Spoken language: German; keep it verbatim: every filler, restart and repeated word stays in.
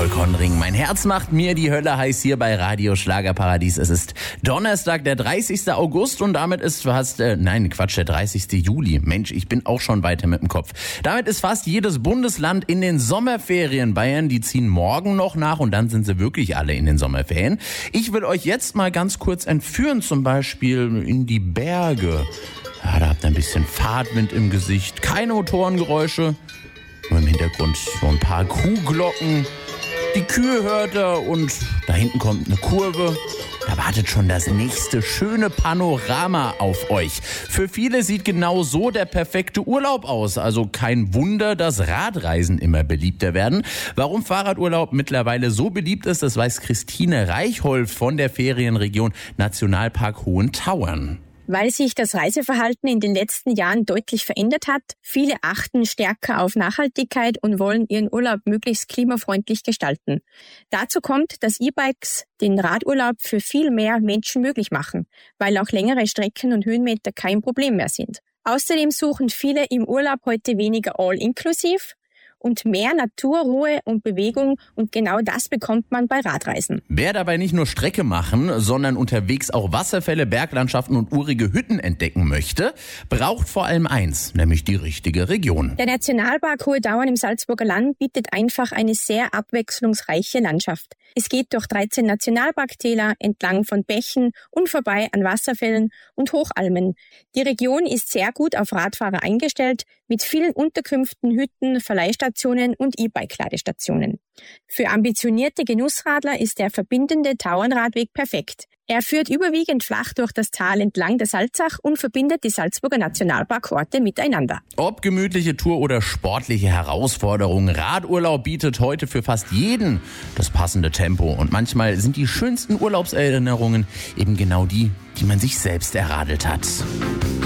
Paul Konring. Mein Herz macht mir die Hölle heiß hier bei Radio Schlagerparadies. Es ist Donnerstag, der dreißigster August und damit ist fast, äh, nein Quatsch, der dreißigster Juli. Mensch, ich bin auch schon weiter mit dem Kopf. Damit ist fast jedes Bundesland in den Sommerferien. Bayern, die ziehen morgen noch nach und dann sind sie wirklich alle in den Sommerferien. Ich will euch jetzt mal ganz kurz entführen, zum Beispiel in die Berge. Ja, da habt ihr ein bisschen Fahrtwind im Gesicht, keine Motorengeräusche, nur im Hintergrund so ein paar Kuhglocken. Die Kühe hört er und da hinten kommt eine Kurve. Da wartet schon das nächste schöne Panorama auf euch. Für viele sieht genau so der perfekte Urlaub aus. Also kein Wunder, dass Radreisen immer beliebter werden. Warum Fahrradurlaub mittlerweile so beliebt ist, das weiß Christine Reichholf von der Ferienregion Nationalpark Hohen Tauern. Weil sich das Reiseverhalten in den letzten Jahren deutlich verändert hat. Viele achten stärker auf Nachhaltigkeit und wollen ihren Urlaub möglichst klimafreundlich gestalten. Dazu kommt, dass E-Bikes den Radurlaub für viel mehr Menschen möglich machen, weil auch längere Strecken und Höhenmeter kein Problem mehr sind. Außerdem suchen viele im Urlaub heute weniger all-inklusiv und mehr Natur, Ruhe und Bewegung und genau das bekommt man bei Radreisen. Wer dabei nicht nur Strecke machen, sondern unterwegs auch Wasserfälle, Berglandschaften und urige Hütten entdecken möchte, braucht vor allem eins, nämlich die richtige Region. Der Nationalpark Hohe Tauern im Salzburger Land bietet einfach eine sehr abwechslungsreiche Landschaft. Es geht durch dreizehn Nationalparktäler, entlang von Bächen und vorbei an Wasserfällen und Hochalmen. Die Region ist sehr gut auf Radfahrer eingestellt, mit vielen Unterkünften, Hütten, Verleihstationen und E-Bike-Ladestationen. Für ambitionierte Genussradler ist der verbindende Tauernradweg perfekt. Er führt überwiegend flach durch das Tal entlang der Salzach und verbindet die Salzburger Nationalparkorte miteinander. Ob gemütliche Tour oder sportliche Herausforderung, Radurlaub bietet heute für fast jeden das passende Tempo. Und manchmal sind die schönsten Urlaubserinnerungen eben genau die, die man sich selbst erradelt hat.